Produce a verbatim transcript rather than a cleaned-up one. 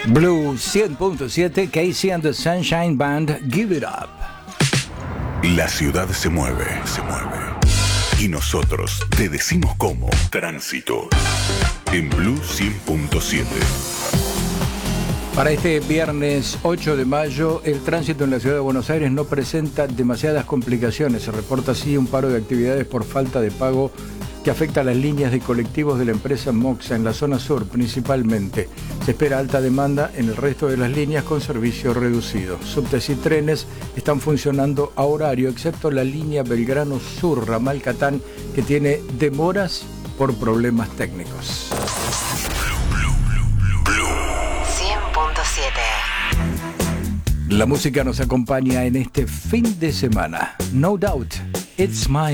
Blue cien punto siete, Casey and the Sunshine Band, Give It Up. La ciudad se mueve, se mueve. Y nosotros te decimos cómo. Tránsito. En Blue cien punto siete. Para este viernes ocho de mayo, el tránsito en la ciudad de Buenos Aires no presenta demasiadas complicaciones. Se reporta así un paro de actividades por falta de pago que afecta a las líneas de colectivos de la empresa Moxa en la zona sur principalmente. Se espera alta demanda en el resto de las líneas con servicio reducido. Subtes y trenes están funcionando a horario, excepto la línea Belgrano Sur, ramal Catán, que tiene demoras por problemas técnicos. cien punto siete. La música nos acompaña en este fin de semana. No Doubt, It's My